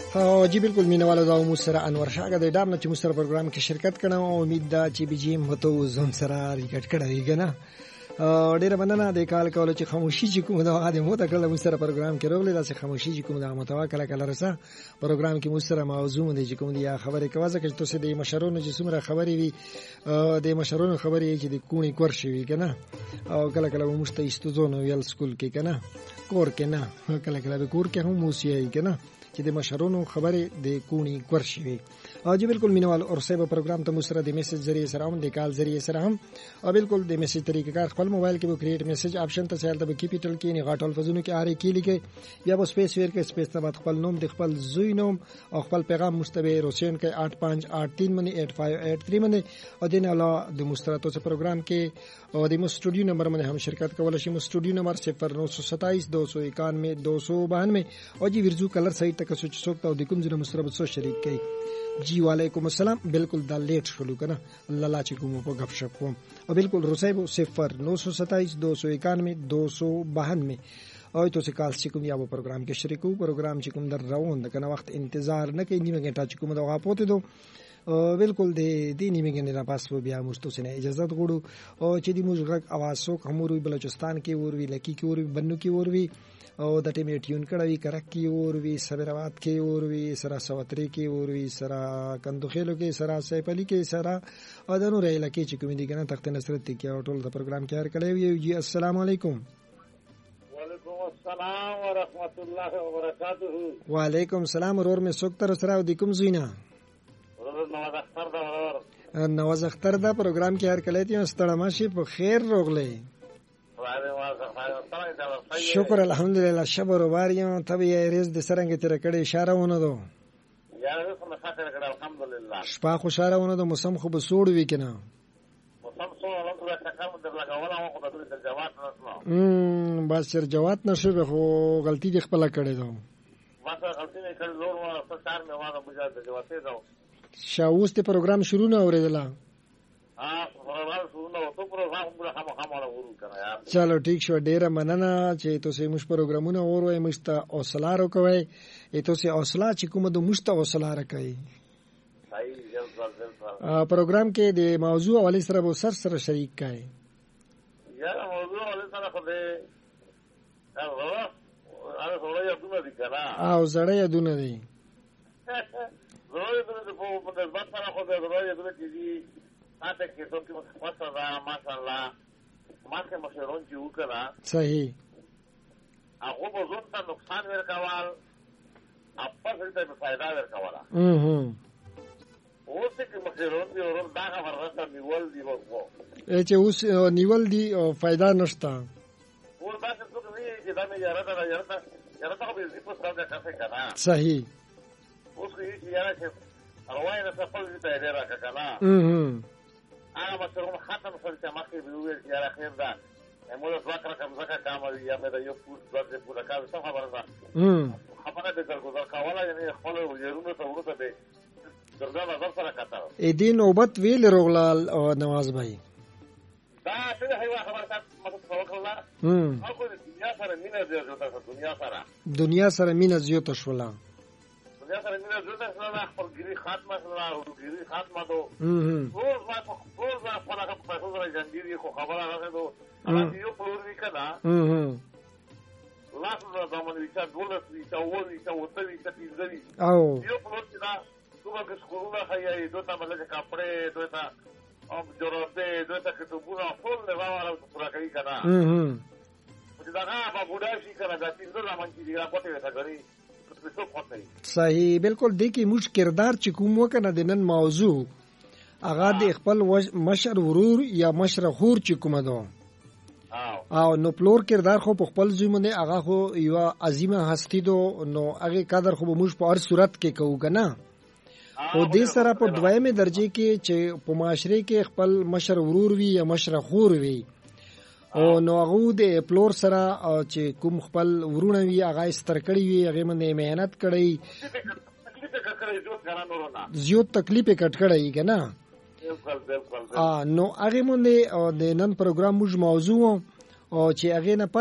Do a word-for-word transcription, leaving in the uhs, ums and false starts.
او جی بالکل مینوالو دا مو سره انور شاه د ډار نه چې مو سره پروګرام کې شرکت کړم او امید دا چې بي جی متو زون سره ریکټ کړی کنه ډیره مننه د کال کول چې خاموشي چې کوم دا د مو ته کله مو سره پروګرام کې راغلی دا چې خاموشي چې کوم دا متواکل کله رسا پروګرام کې مو سره موضوع دی چې کوم دی خبره کوي ځکه چې تاسو د مشرونو چې څومره خبرې وي د مشرونو خبرې چې د کونی کور شي کنه او کله کله مو مست استوزونه ویل سکول کې کنه کور کې نه کله کله به کور کې هم موسیقي کنه چې د مشرونو خبرې د کونی کور شي او جی بالکل مینوال اور سیب پروګرام ته مو سره د میسج ذریعہ سره هم د کال ذریعہ سره هم او بالکل د میسج طریقې کار خپل موبایل کې به کریټ میسج آپشن ته سره د کیپټل کې نه غاټ الفاظونو کې اره کې لیکي یا به سپیس ور کې سپیس ته بعد خپل نوم د خپل زوی نوم او خپل پیغام مستبه روشن کې آठ पाँच आठ तीन منی आठ पाँच आठ तीन منی او د نه علاوه د مستراتو څخه پروګرام کې او د مو سټوډیو نمبر باندې هم شرکت کولای شي. مو سټوډیو نمبر صفر نو سو ستائیس دو سو اکانوے دو سو بانوے او جی ورزو کلر سایت تک سوچ سوکتا او د کوم ځای مسترب سو شریک کړي. جی وعلیکم السلام. بالکل دا لیٹ شروع کنه الله لا چې کوم په غف شپ کوم او بالکل رسیبو صفر نو سو ستائیس دو سو اکانوے دو سو بانوے او تو سے کال چې کوم یا په پروګرام کې شریک وو پروګرام چې کوم در روان د کنه وخت انتظار نه کوي نیمه غنټه چې کوم دا غاپوته دو بالکل د دې نیمه غنټه نه پاس و بیا مستوسنه اجازه غوړو او چې د موږ غږ اواز سو کوموري بلوچستان کې وروي لکی کې وروي بنو کې وروي او د ټیمې ټیون کړوي کرک کې وروي سبراباد کې وروي سرا سوتري کې وروي سرا کندوخېلو کې سرا سیپلی کې سرا او د نور علاقې چې کوم دي کنه تخت نصرت کې او ټول د پروګرام کې هر کړی وي. جی السلام علیکم. وعلیکم السلام ورحمت الله وبرکاته. وعلیکم السلام. ورور مې سوکتر سره او د کوم زوینا ورور نواز اختر دا ورور نواز اختر دا پروګرام کې هر کله ته ستړی ماشي په خیر روغله. شکر الحمدلله شبر وباریم طبيعي رز د سرنګ تر کړه اشاره ونه دو یا رسمه خاطر کړه الحمدلله شپه خو اشاره ونه دو موسم خو به سوړ وی کنه موسم سوړ الحمدلله تکم د لګاوله خو د دې جواب نشو امم بس چر جواب نشو خو غلطی د خپل کړه دو ما ته غلطی نه کړ لور و ستار مې وانه بجا د جواب ته دو شاوست پروګرام شروع نه اوریدله ها پروګرام شروع نه وته پروګرام موږ هم هم ورو کړه یار. چلو ټیک شو ډیره مننه چې تاسو موږ پروګرامونه اوروي موږ ته حوصله راکوي تاسو حوصله چې کوم د موږ ته حوصله راکوي. صحیح جلد جلد پروګرام کې د موضوع اولی سره به سر سره شریک کای یا موضوع اولی سره خو دې هغه هغه سره یادونه دي کنه او زړه یادونه دي زړه یادونه په په د بات سره خو دې زړه یادونه دي اته کې څوک چې ماشاءالله ماشاءالله ماته مشرون چې وکړه صحیح هغه به زون ته نقصان ورکوال اپا ته فائدہ ورکواله اهم اوس چې مشرون دي ورور دا خبره نیول دی وو چې اوس نیول دی او فائدہ نشته ور دا څه څه وی چې دا مې یاره دا یاره یاره ته به دې په څه ځای کې کنه صحیح اوس یې یاره چې روای نه څه په دې ته ډیر راکړه اهم هغه مشرون ختم شول چې مخکې به ویل چې یاره خیر ده موږ دوه کړه کوم ځکه کار یا مې دا یو پوس دوه پورا کار څه خبره ده هم خبره دې درګو کاوله یعنی خپل ورونو ته ورته دې درځه نظر سره کاته ا دې نوبت ویل روغلال او نواز بھائی دا څه هیوا خبره تاسو مته توکل هم هغه دنیا سره مینه دې جوړه دنیا سره دنیا سره مینه زیاته شولا دنیا سره مینه جوړه سره خپل ګری خاتمه سره او ګری خاتمه دو هم ټول ما ټول ما په هغه په څو ځای جنډيري خو خبره راغله هغه یو پلور وکړه هم لاس د زمونږ چې دولت وی چې ووري چې وته وی چې پیځري او یو پلور چې دا څنګه سکولونه خایي دوته مله کپڑے دوته او جوړته دوته کتابونه ټول له واره پورا کوي کنه هم چې دا هغه بوډا شي کنه دا پیځو زمونږ چې دا پټه وته غري صحیح بالکل د کی موږ کردار چې کوم وکنه د نن موضوع هغه د خپل مشر ورور یا مشر خور چې کوم ده او نو پلور کردار خو په خپل ځمنه هغه خو یو عظیمه هستی دو نو هغه قدر خو موږ په هر صورت کې کوو کنه او د سره په دویمه درجه کې چې په معاشره کې خپل مشر ورور وي یا مشر خور وي او نو هغه د پلور سره چې کوم خپل ورونه وي هغه سترکړی وي هغه باندې مهنت کړی زیات تکلیف کټ کړی کنه ا نو هغه باندې د نن پروګرام موږ موضوع او چې هغه نه